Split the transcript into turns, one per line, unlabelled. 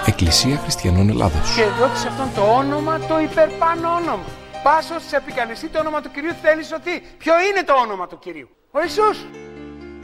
Εκκλησία Χριστιανών Ελλάδος.
Και δόξα αυτόν το όνομα, το υπερπάνω όνομα. Πάσος σε επικαλεστεί το όνομα του Κυρίου, θέλεις ότι ποιο είναι το όνομα του Κυρίου? Ο Ιησούς.